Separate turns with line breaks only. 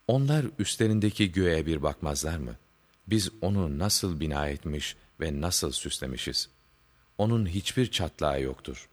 Onlar üstlerindeki göğe bir bakmazlar mı? Biz onu nasıl bina etmiş ve nasıl süslemişiz? Onun hiçbir çatlağı yoktur.